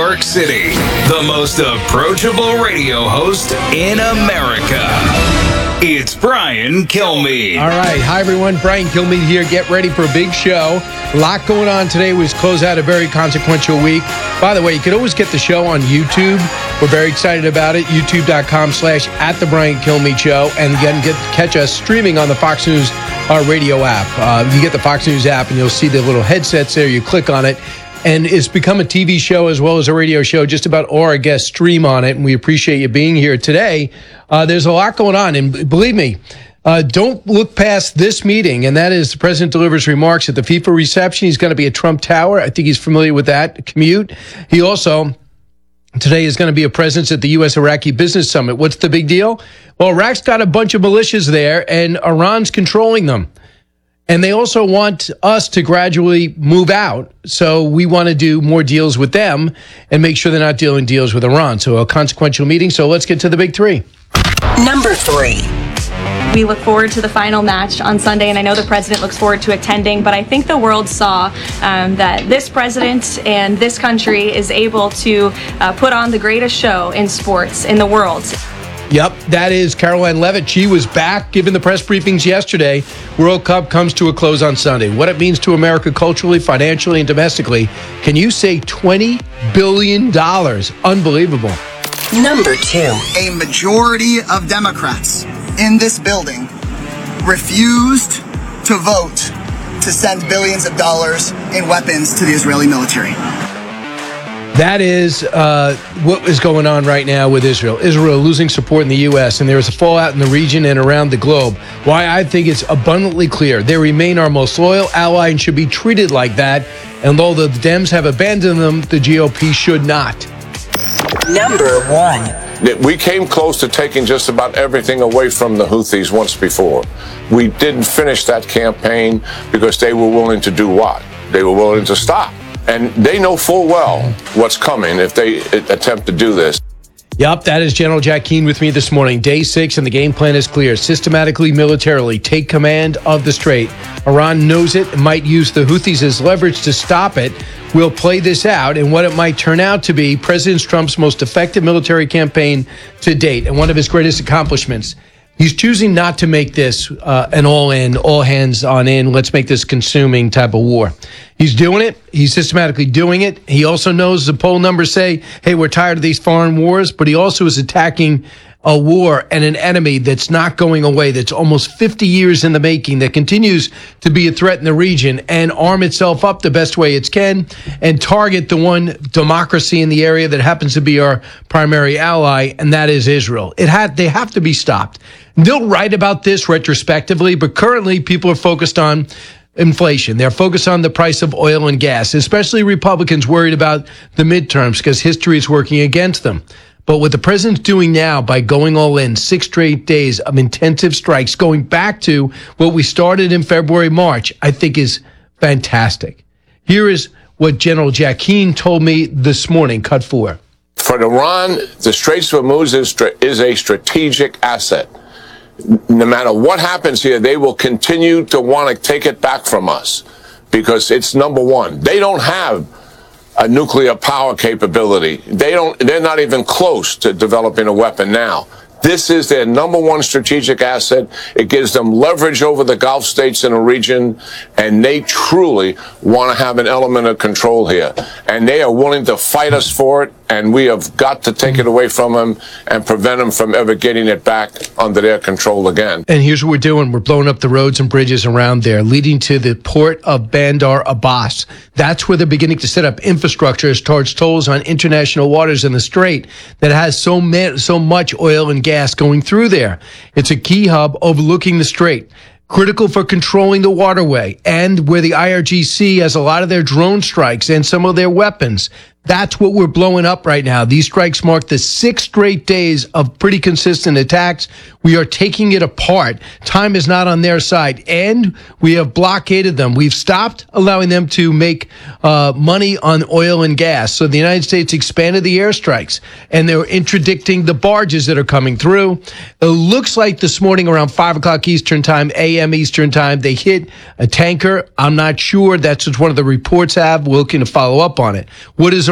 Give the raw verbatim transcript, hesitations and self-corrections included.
York City, the most approachable radio host in America. It's Brian Kilmeade. All right. Hi, everyone. Brian Kilmeade here. Get ready for a big show. A lot going on today. We close out a very consequential week. By the way, you can always get the show on YouTube. We're very excited about it. YouTube.com slash at the Brian Kilmeade Show. And again, get catch us streaming on the Fox News uh, radio app. Uh, you get the Fox News app, and you'll see the little headsets there. You click on it. And it's become a T V show as well as a radio show. Just about all our guests stream on it, and we appreciate you being here today. Uh, there's a lot going on, and believe me, uh, don't look past this meeting, and that is the president delivers remarks at the FIFA reception. He's going to be at Trump Tower. I think he's familiar with that commute. He also, today, is going to be a presence at the U S-Iraqi Business Summit. What's the big deal? Well, Iraq's got a bunch of militias there, and Iran's controlling them. And they also want us to gradually move out. So we want to do more deals with them and make sure they're not doing deals with Iran. So a consequential meeting. So let's get to the big three. Number three. We look forward to the final match on Sunday, and I know the president looks forward to attending, but I think the world saw um, that this president and this country is able to uh, put on the greatest show in sports in the world. Yep, that is Caroline Leavitt. She was back giving the press briefings yesterday. World Cup comes to a close on Sunday. What it means to America culturally, financially, and domestically. Can you say twenty billion dollars? Unbelievable. Number two. A majority of Democrats in this building refused to vote to send billions of dollars in weapons to the Israeli military. That is uh, what is going on right now with Israel. Israel losing support in the U S, and there is a fallout in the region and around the globe. Why I think it's abundantly clear. They remain our most loyal ally and should be treated like that. And although the Dems have abandoned them, the G O P should not. Number one. We came close to taking just about everything away from the Houthis once before. We didn't finish that campaign because they were willing to do what? They were willing to stop. And they know full well what's coming if they attempt to do this. Yep, that is General Jack Keane with me this morning. Day six, and the game plan is clear. Systematically, militarily, take command of the Strait. Iran knows it and might use the Houthis as leverage to stop it. We'll play this out and what it might turn out to be President Trump's most effective military campaign to date and one of his greatest accomplishments. He's choosing not to make this uh, an all-in, all-hands-on-in, let's make this consuming type of war. He's doing it. He's systematically doing it. He also knows the poll numbers say, hey, we're tired of these foreign wars, but he also is attacking a war and an enemy that's not going away, that's almost fifty years in the making, that continues to be a threat in the region, and arm itself up the best way it can and target the one democracy in the area that happens to be our primary ally, and that is Israel. It had they have to be stopped. They'll write about this retrospectively, but currently people are focused on inflation. They're focused on the price of oil and gas, especially Republicans worried about the midterms because history is working against them. But what the president's doing now by going all in, six straight days of intensive strikes, going back to what we started in February, March, I think is fantastic. Here is what General Jack Keane told me this morning, cut four. For Iran, the Straits of Hormuz is, is a strategic asset. No matter what happens here, they will continue to want to take it back from us because it's number one. They don't have a nuclear power capability. They don't, they're not even close to developing a weapon now. This is their number one strategic asset. It gives them leverage over the Gulf states in a region, and they truly want to have an element of control here. And they are willing to fight us for it, and we have got to take it away from them and prevent them from ever getting it back under their control again. And here's what we're doing. We're blowing up the roads and bridges around there, leading to the port of Bandar Abbas. That's where they're beginning to set up infrastructure towards tolls on international waters in the Strait that has so, ma- so much oil and gas going through there. It's a key hub overlooking the Strait, critical for controlling the waterway, and where the I R G C has a lot of their drone strikes and some of their weapons. That's what we're blowing up right now. These strikes mark the six straight days of pretty consistent attacks. We are taking it apart. Time is not on their side, and we have blockaded them. We've stopped allowing them to make uh, money on oil and gas. So the United States expanded the airstrikes, and they're interdicting the barges that are coming through. It looks like this morning around five o'clock Eastern time, a m Eastern time, they hit a tanker. I'm not sure. That's what one of the reports have. We're looking to follow up on it. What is